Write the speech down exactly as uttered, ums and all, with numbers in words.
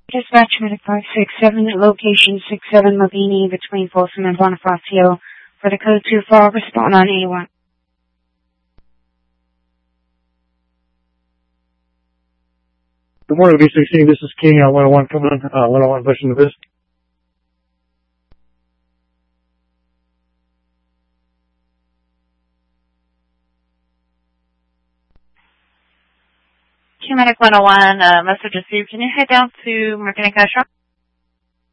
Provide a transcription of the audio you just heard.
Dispatch Medic five six seven at location six seven Mobini between Folsom and Bonifacio for the code two four. Respond on A one. Good morning, B sixteen. This is King on one oh one coming in, uh, one oh one pushing the Vista. Q Medic one oh one, uh, message received. Can you head down to Mechanic Ashram?